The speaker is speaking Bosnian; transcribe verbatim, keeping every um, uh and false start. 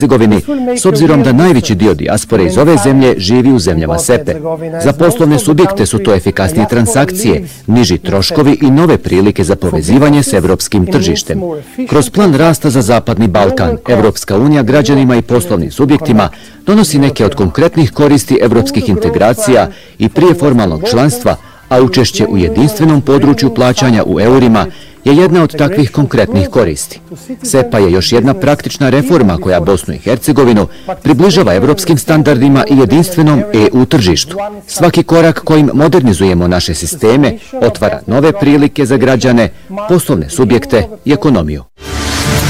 Hercegovini, s obzirom da najveći dio dijaspore iz ove zemlje živi u zemljama S E P E. Za poslovne subjekte su to efikasnije transakcije, niži troškovi i nove prilike za povezivanje s evropskim tržištem. Kroz plan rasta za Zapadni Balkan, Evropska unija građanima i poslovnim subjektima donosi neke od konkretnih koristi evropskih integracija i prije formalnog članstva, a učešće u jedinstvenom području plaćanja u eurima je jedna od takvih konkretnih koristi. S E P A je još jedna praktična reforma koja Bosnu i Hercegovinu približava evropskim standardima i jedinstvenom E U tržištu. Svaki korak kojim modernizujemo naše sisteme otvara nove prilike za građane, poslovne subjekte i ekonomiju.